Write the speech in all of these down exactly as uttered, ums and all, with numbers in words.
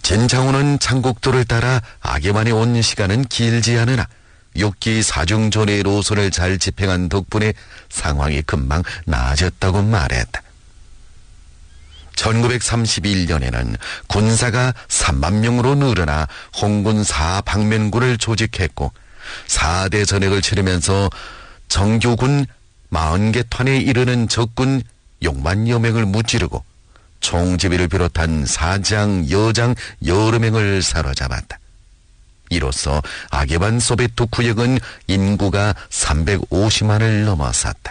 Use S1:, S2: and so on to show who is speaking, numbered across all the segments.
S1: 진창호는 창곡도를 따라 악에만에 온 시간은 길지 않으나 욕기 사중존의 노선을 잘 집행한 덕분에 상황이 금방 나아졌다고 말했다. 천구백삼십일 년에는 군사가 삼만 명으로 늘어나 홍군 사방면군을 조직했고 사 대 전역을 치르면서 정규군 사십 개 탄에 이르는 적군 육만여 명을 무찌르고 총지비를 비롯한 사장, 여장 여러 명을 사로잡았다. 이로써 아게반 소베트 구역은 인구가 삼백오십만을 넘어섰다.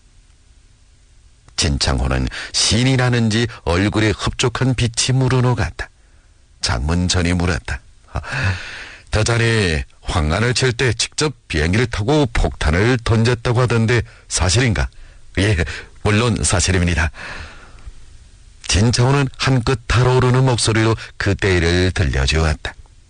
S1: 진창호는 신이 나는지 얼굴에 흡족한 빛이 묻어녹았다. 장문천이 물었다. 더 전에 황란을 칠 때 직접 비행기를 타고 폭탄을 던졌다고 하던데 사실인가? 예, 물론 사실입니다. 진창호는 한껏 달아오르는 목소리로 그때 일을 들려주었다.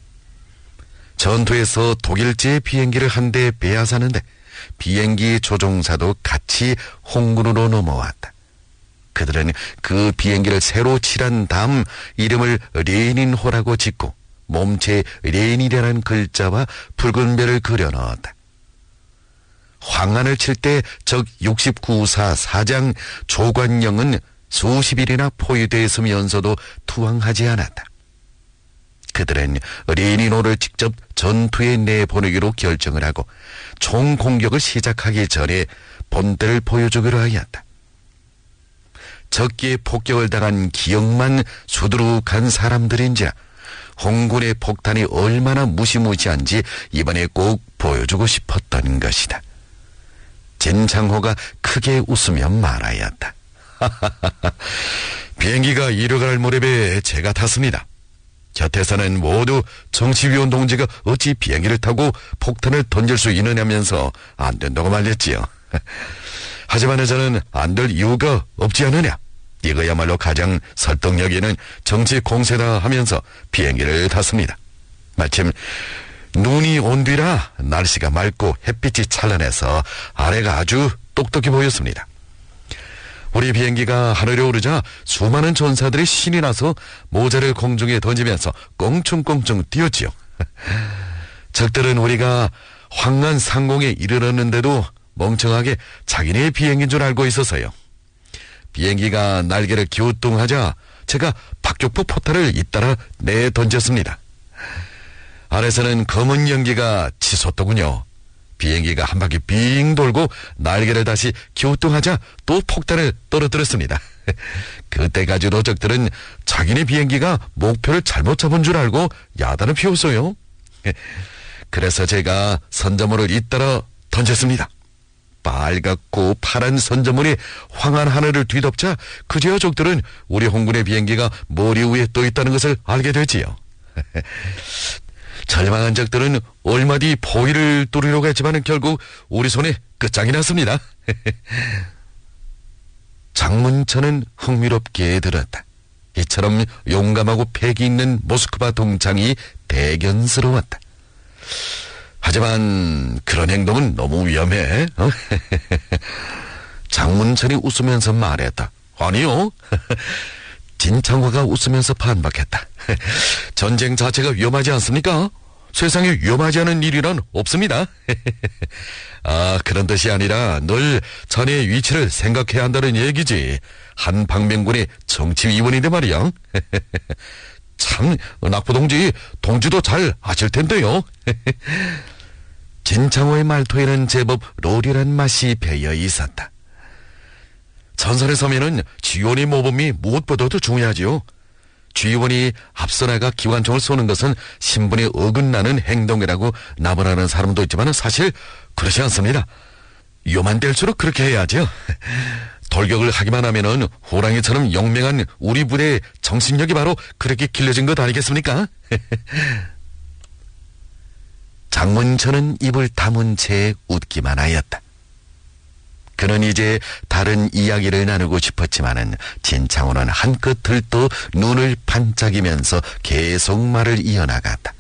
S1: 전투에서 독일제 비행기를 한 대 빼앗았는데 비행기 조종사도 같이 홍군으로 넘어왔다. 그들은 그 비행기를 새로 칠한 다음 이름을 레닌호라고 짓고 몸체에 레닌이라는 글자와 붉은 별을 그려 넣었다. 황란을 칠 때 적 육십구 사 사장 조관영은 수십일이나 포위되어 있으면서도 투항하지 않았다. 그들은 레닌호를 직접 전투에 내보내기로 결정을 하고 총 공격을 시작하기 전에 본때를 보여주기로 하였다. 적기에 폭격을 당한 기억만 수두룩한 사람들인지라 홍군의 폭탄이 얼마나 무시무시한지 이번에 꼭 보여주고 싶었던 것이다. 진창호가 크게 웃으며 말하였다. 비행기가 이륙할 무렵에 제가 탔습니다. 곁에서는 모두 정치위원 동지가 어찌 비행기를 타고 폭탄을 던질 수 있느냐면서 안 된다고 말했지요. 하지만 저는 안 될 이유가 없지 않느냐. 이거야말로 가장 설득력 있는 정치 공세다 하면서 비행기를 탔습니다. 마침 눈이 온 뒤라 날씨가 맑고 햇빛이 찬란해서 아래가 아주 똑똑히 보였습니다. 우리 비행기가 하늘에 오르자 수많은 전사들이 신이 나서 모자를 공중에 던지면서 껑충껑충 뛰었지요. 적들은 우리가 황란 상공에 이르렀는데도 멍청하게 자기네 비행기인 줄 알고 있어서요. 비행기가 날개를 기우뚱하자 제가 박격포 포탄을 잇따라 내던졌습니다. 안에서는 검은 연기가 치솟더군요. 비행기가 한 바퀴 빙 돌고 날개를 다시 기우뚱하자 또 폭탄을 떨어뜨렸습니다. 그때까지도 적들은 자기네 비행기가 목표를 잘못 잡은 줄 알고 야단을 피웠어요. 그래서 제가 선저물을 잇따라 던졌습니다. 빨갛고 파란 선저물이 황한 하늘을 뒤덮자 그제야 적들은 우리 홍군의 비행기가 머리 위에 떠 있다는 것을 알게 되지요. 절망한 적들은 얼마 뒤 포위를 뚫으려고 했지만 결국 우리 손에 끝장이 났습니다. 장문천은 흥미롭게 들었다. 이처럼 용감하고 패기 있는 모스크바 동창이 대견스러웠다. 하지만 그런 행동은 너무 위험해. 어? 장문천이 웃으면서 말했다. 아니요. 진창호가 웃으면서 반박했다. 전쟁 자체가 위험하지 않습니까? 세상에 위험하지 않은 일이란 없습니다. 아, 그런 뜻이 아니라 늘 자네의 위치를 생각해야 한다는 얘기지. 한 방면군의 정치위원인데 말이야. 참, 낙부동지, 동지도 잘 아실 텐데요. 진창호의 말투에는 제법 롤이란 맛이 배어 있었다. 전선에 서면은 지원의 모범이 무엇보다도 중요하지요. 지원이 앞서 나가 기관총을 쏘는 것은 신분에 어긋나는 행동이라고 나무라는 사람도 있지만 사실 그렇지 않습니다. 위험한 때일수록 그렇게 해야죠. 돌격을 하기만 하면은 호랑이처럼 용맹한 우리 부대의 정신력이 바로 그렇게 길러진 것 아니겠습니까? 장문천은 입을 다문 채 웃기만 하였다. 그는 이제 다른 이야기를 나누고 싶었지만은 진창호는 한껏 들떠 눈을 반짝이면서 계속 말을 이어나갔다.